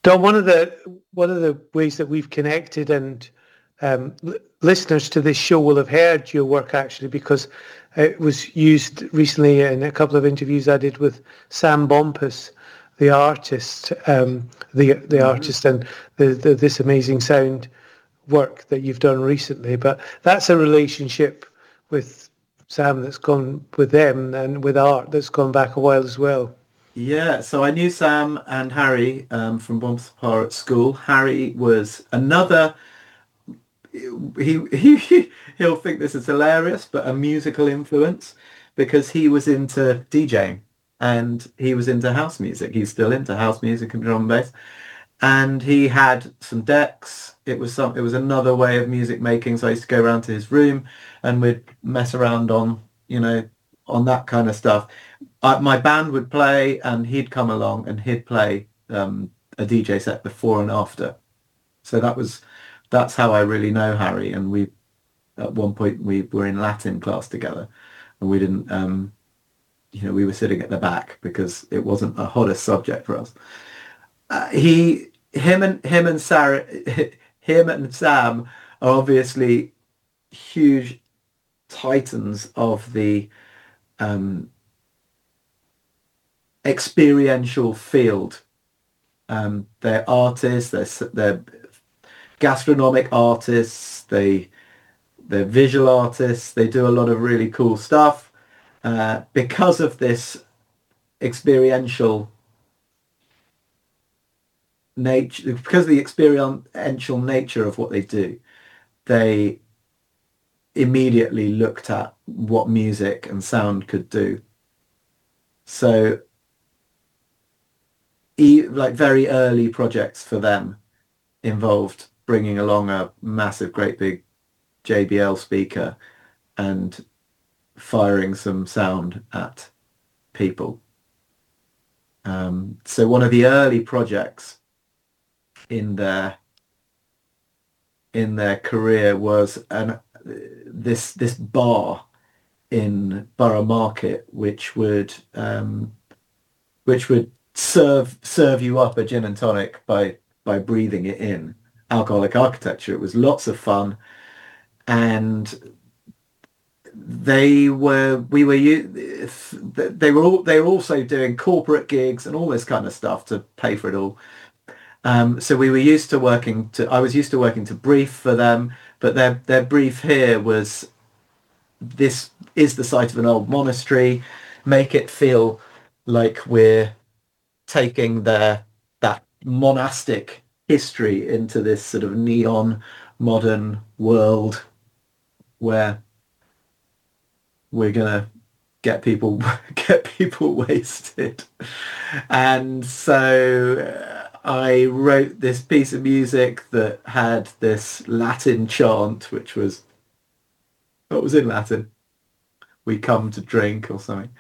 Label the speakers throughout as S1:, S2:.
S1: Don, one of the ways that we've connected, and listeners to this show will have heard your work actually, because it was used recently in a couple of interviews I did with Sam Bompas, the artist, the artist, and this amazing sound work that you've done recently. But that's a relationship with Sam that's gone with them, and with art that's gone back a while as well.
S2: Yeah, so I knew Sam and Harry from Bompsapar at school. Harry was another. He'll think this is hilarious, but a musical influence because he was into DJing and he was into house music. He's still into house music and drum and bass, and he had some decks. It was another way of music making. So I used to go around to his room and we'd mess around on on that kind of stuff. My band would play and he'd come along and he'd play a DJ set before and after. So that's how I really know Harry. And we at one point we were in Latin class together, and we didn't we were sitting at the back because it wasn't a hottest subject for us. Him and Sarah, him and Sam are obviously huge titans of the um, experiential field. They're artists. They're gastronomic artists. They're visual artists. They do a lot of really cool stuff because of this experiential nature. Because of the experiential nature of what they do, they immediately looked at what music and sound could do. So like very early projects for them involved bringing along a massive, great big JBL speaker and firing some sound at people. So one of the early projects in their career was this bar in Borough Market, which would serve you up a gin and tonic by breathing it in. Alcoholic Architecture. It was lots of fun, and they were also doing corporate gigs and all this kind of stuff to pay for it all. So we were used to I was used to working to brief for them, but their brief here was, this is the site of an old monastery. Make it feel like we're taking that monastic history into this sort of neon modern world where we're gonna get people wasted. And so I wrote this piece of music that had this Latin chant, which was, what was in Latin? We come to drink or something.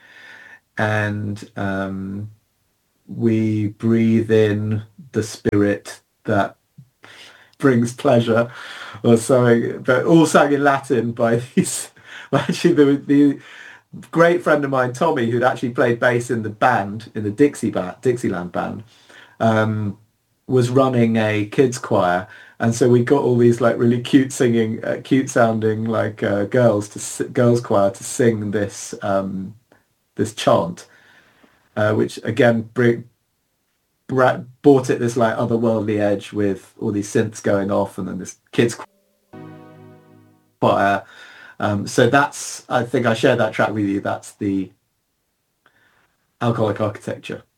S2: And we breathe in the spirit that brings pleasure or something, but all sang in Latin by these. Actually, the great friend of mine, Tommy, who'd actually played bass in the band, in the Dixieland band, was running a kids choir, and so we got all these like really cute sounding like girls choir to sing this chant, which again brought it this like otherworldly edge with all these synths going off, and then this kids choir. So that's, I think I shared that track with you. That's the Alcoholic Architecture.